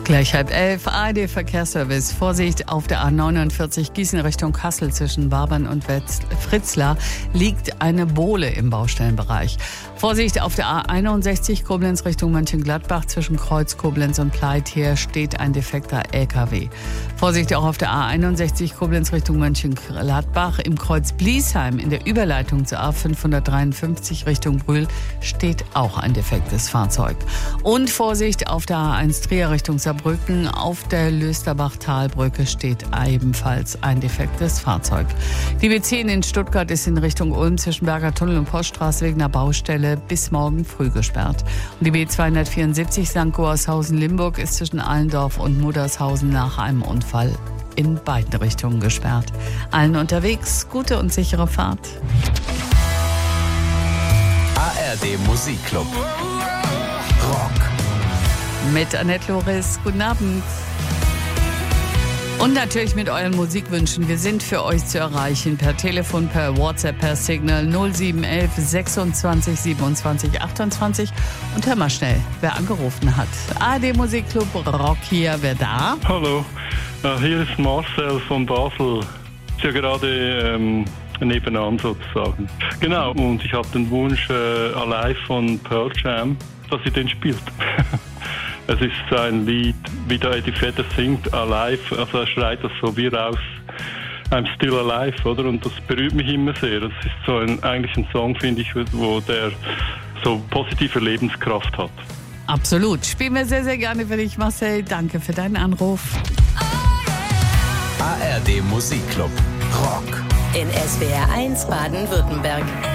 Gleich 10:30, ARD Verkehrsservice. Vorsicht auf der A49 Gießen Richtung Kassel zwischen Wabern und Fritzlar liegt eine Bohle im Baustellenbereich. Vorsicht auf der A61 Koblenz Richtung Mönchengladbach zwischen Kreuz Koblenz und Pleitier steht ein defekter LKW. Vorsicht auch auf der A61 Koblenz Richtung Mönchengladbach im Kreuz Bliesheim in der Überleitung zur A553 Richtung Brühl steht auch ein defektes Fahrzeug. Und Vorsicht auf der A1 Trier Richtung Saarbrücken auf der Lösterbach-Talbrücke steht ebenfalls ein defektes Fahrzeug. Die B10 in Stuttgart ist in Richtung Ulm zwischen Berger Tunnel und Poststraße wegen einer Baustelle bis morgen früh gesperrt. Und die B274 St. Goarshausen-Limburg ist zwischen Allendorf und Muddershausen nach einem Unfall in beiden Richtungen gesperrt. Allen unterwegs gute und sichere Fahrt. ARD Musikclub. Rock. Mit Annette Loris. Guten Abend. Und natürlich mit euren Musikwünschen. Wir sind für euch zu erreichen per Telefon, per WhatsApp, per Signal 0711 26 27 28. Und hör mal schnell, wer angerufen hat. ARD Musikclub Rock hier, wer da? Hallo, hier ist Marcel von Basel. Ist ja gerade nebenan sozusagen. Genau, und ich habe den Wunsch Alive von Pearl Jam, dass ihr den spielt. Es ist ein Lied, wie der Eddie Vedder singt, Alive, also er schreit das so wie raus, I'm still alive, oder? Und das berührt mich immer sehr. Das ist so eigentlich ein Song, finde ich, wo der so positive Lebenskraft hat. Absolut. Spielen wir sehr, sehr gerne für dich, Marcel. Danke für deinen Anruf. ARD Musikclub. Rock. In SWR 1 Baden-Württemberg.